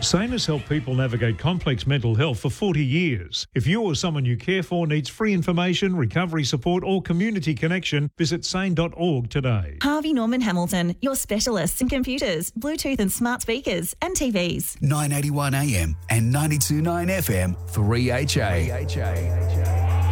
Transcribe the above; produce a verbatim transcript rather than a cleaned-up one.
SANE has helped people navigate complex mental health for forty years. If you or someone you care for needs free information, recovery support or community connection, visit sane dot org today. Harvey Norman Hamilton, your specialists in computers, Bluetooth and smart speakers and T Vs. nine eighty-one A M and ninety-two point nine F M, three H A.